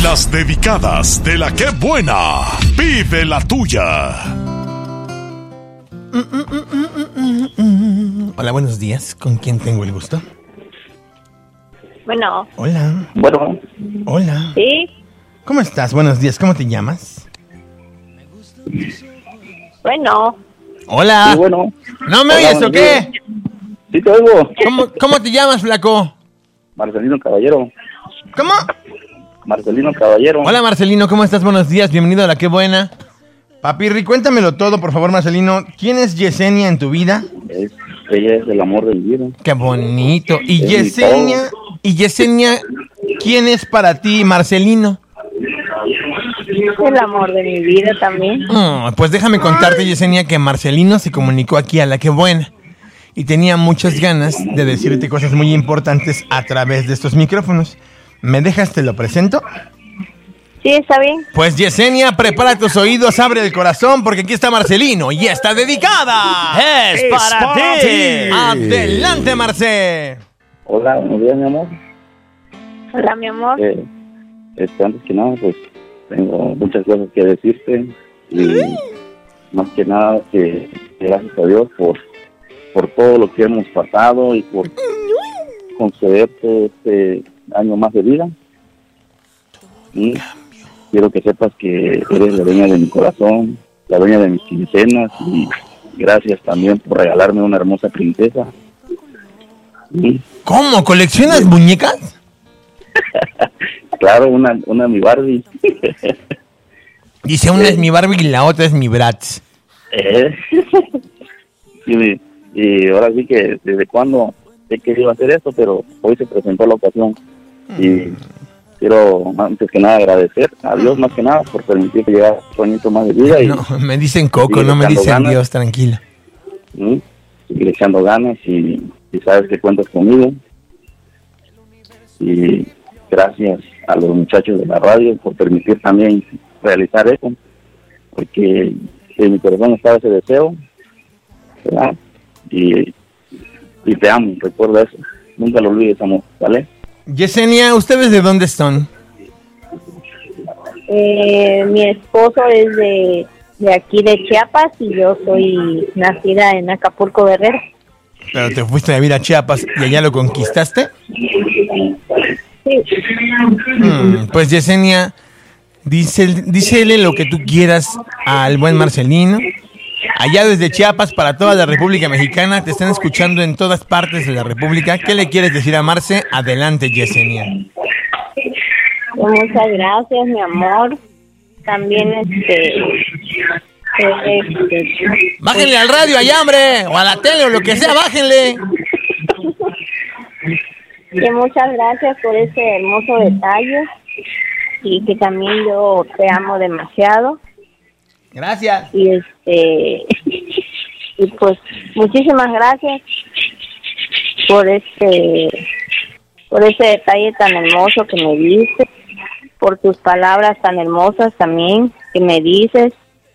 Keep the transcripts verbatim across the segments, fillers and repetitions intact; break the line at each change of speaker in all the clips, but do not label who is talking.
Las dedicadas de La Qué Buena. Vive la tuya.
Hola, buenos días. ¿Con quién tengo el gusto?
Bueno.
Hola.
Bueno.
Hola.
Sí.
¿Cómo estás? Buenos días. ¿Cómo te llamas?
Bueno.
Hola.
Sí, bueno.
¿No me
Hola,
oyes o qué?
Sí, te oigo.
¿Cómo, ¿Cómo te llamas, flaco?
Marcelino Caballero.
¿Cómo?
Marcelino Caballero.
Hola, Marcelino. ¿Cómo estás? Buenos días. Bienvenido a La Qué Buena. Papirri, cuéntamelo todo, por favor, Marcelino. ¿Quién es Yesenia en tu vida?
Es, ella es el amor de mi vida.
Qué bonito. Y
Es
Yesenia, y Yesenia, ¿quién es para ti, Marcelino?
El amor de mi vida también.
Oh, pues déjame contarte, Yesenia, que Marcelino se comunicó aquí a La Qué Buena y tenía muchas ganas de decirte cosas muy importantes a través de estos micrófonos. ¿Me dejas, te lo presento?
Sí, está bien.
Pues Yesenia, prepara tus oídos, abre el corazón, porque aquí está Marcelino y está dedicada.
Es, es para, para ti. ti.
Adelante, Marce.
Hola, buenos días, mi amor.
Hola, mi amor.
Eh, este, antes que nada, pues tengo muchas cosas que decirte y más que nada que gracias a Dios por, por todo lo que hemos pasado y por concederte este año más de vida. Y quiero que sepas que eres la dueña de mi corazón, la dueña de mis quincenas y gracias también por regalarme una hermosa princesa. Y,
¿Cómo? ¿Coleccionas sí. muñecas?
Claro, una, una mi Barbie.
Dice, una eh. es mi Barbie y la otra es mi Bratz.
Eh. y, y ahora sí que desde cuando he querido hacer esto, pero hoy se presentó la ocasión. Mm. Y quiero antes que nada agradecer a Dios más que nada por permitir que llegara un añito más de vida. Y
no, me dicen Coco, no me dicen ganas. Dios, tranquilo.
¿Sí? Seguir echando ganas y, y sabes que cuentas conmigo. Y gracias a los muchachos de la radio por permitir también realizar eso, porque en mi corazón estaba ese deseo, ¿verdad? Y, y te amo, recuerda eso. Nunca lo olvides, amor, ¿vale?
Yesenia, ¿ustedes de dónde son?
Eh, mi esposo es de, de aquí de Chiapas y yo soy nacida en Acapulco, Guerrero.
¿Pero te fuiste a vivir a Chiapas y allá lo conquistaste?
Sí.
Hmm, pues Yesenia, dice, dícele lo que tú quieras al buen Marcelino. Allá desde Chiapas para toda la República Mexicana, te están escuchando en todas partes de la República. ¿Qué le quieres decir a Marce? Adelante, Yesenia.
Muchas gracias, mi amor. También, este... este
bájenle al radio allá, hombre, o a la tele, o lo que sea, bájenle.
Que muchas gracias por ese hermoso detalle y que también yo te amo demasiado.
Gracias.
Y este y pues muchísimas gracias por este por ese detalle tan hermoso que me dices, por tus palabras tan hermosas también que me dices.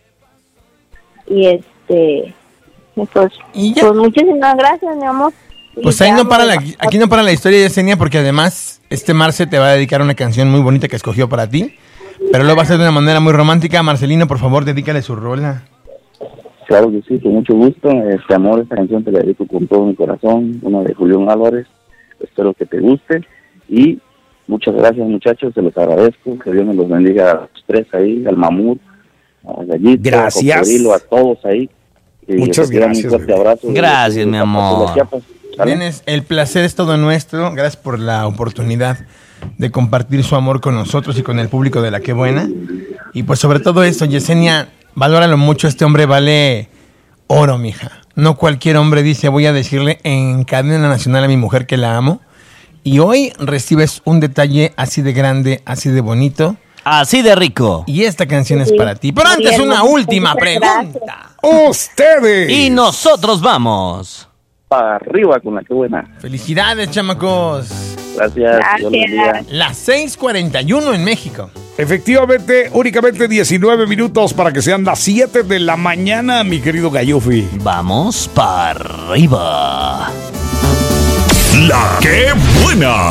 Y este pues,
¿Y
pues muchísimas gracias, mi amor.
Pues ahí no para la, aquí no para la historia, Yesenia, porque además este Marce te va a dedicar una canción muy bonita que escogió para ti, pero lo va a hacer de una manera muy romántica. Marcelino, por favor, dedícale su rola.
Claro que sí, con mucho gusto. Este amor, esta canción te la dedico con todo mi corazón, una de Julián Álvarez. Espero que te guste y muchas gracias, muchachos, se los agradezco. Que Dios me los bendiga a los tres ahí, al Mamut, a Gallito,
gracias.
a Cocodrilo, a todos ahí. Y
muchas gracias.
Un fuerte abrazo.
Gracias, mi amor.
Tienes, el placer es todo nuestro. Gracias por la oportunidad de compartir su amor con nosotros y con el público de La Qué Buena. Y pues sobre todo eso, Yesenia, valóralo mucho. Este hombre vale oro, mija. No cualquier hombre dice, voy a decirle en cadena nacional a mi mujer que la amo. Y hoy recibes un detalle así de grande, así de bonito,
así de rico.
Y esta canción es para ti. Pero antes una última pregunta.
Ustedes. Y nosotros vamos
para arriba con La Qué Buena.
Felicidades, chamacos.
Gracias.
Gracias.
Las seis cuarenta y uno en México.
Efectivamente, únicamente diecinueve minutos para que sean las siete de la mañana, mi querido Gallufi. Vamos para arriba.
La Qué Buena.